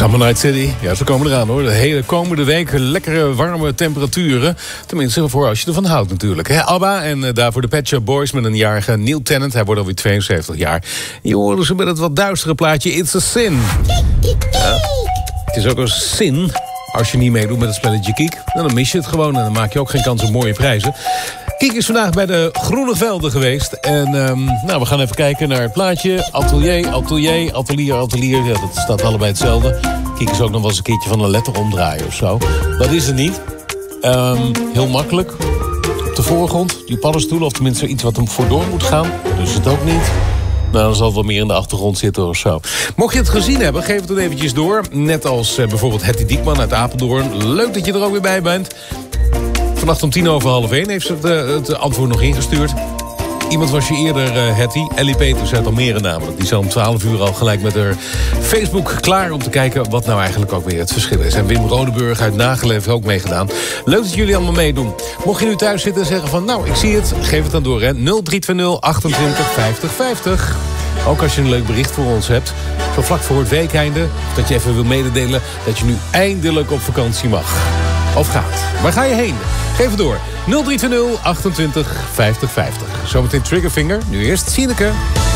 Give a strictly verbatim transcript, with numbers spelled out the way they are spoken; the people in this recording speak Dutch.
Summer Night City. Ja, ze komen eraan hoor. De hele komende week lekkere warme temperaturen. Tenminste, voor als je ervan houdt natuurlijk. He, ABBA en uh, daarvoor de Pet Shop Boys met een jarige Neil Tennant. Hij wordt alweer tweeënzeventig jaar. Je hoorde ze met het wat duistere plaatje It's a Sin. Ja, het is ook een sin als je niet meedoet met het spelletje Kiek. Dan mis je het gewoon en dan maak je ook geen kans op mooie prijzen. Kiek is vandaag bij de Groene Velden geweest. En um, nou, we gaan even kijken naar het plaatje. Atelier, atelier, atelier, atelier. Ja, dat staat allebei hetzelfde. Kiek is ook nog wel eens een keertje van een letter omdraaien of zo. Dat is het niet. Um, heel makkelijk. Op de voorgrond, die paddenstoelen. Of tenminste iets wat hem voordoor moet gaan. Dus het ook niet. Nou, dan zal het wel meer in de achtergrond zitten of zo. Mocht je het gezien hebben, geef het dan eventjes door. Net als uh, bijvoorbeeld Hetty Diekman uit Apeldoorn. Leuk dat je er ook weer bij bent. Vannacht om tien over half één heeft ze het, uh, het antwoord nog ingestuurd. Iemand was je eerder, uh, Hetty. Ellie Peters uit Almere namelijk. Die is om twaalf uur al gelijk met haar Facebook klaar om te kijken wat nou eigenlijk ook weer het verschil is. En Wim Rodeburg uit Nagelen heeft ook meegedaan. Leuk dat jullie allemaal meedoen. Mocht je nu thuis zitten en zeggen van nou, ik zie het, geef het dan door hè. nul drie twee nul achtentwintig vijftig vijftig. Ook als je een leuk bericht voor ons hebt. Zo vlak voor het weekeinde. Dat je even wil mededelen dat je nu eindelijk op vakantie mag. Of gaat. Waar ga je heen? Geef het door. nul drie twee nul achtentwintig vijftig vijftig. Zometeen Triggerfinger. Nu eerst Sineke.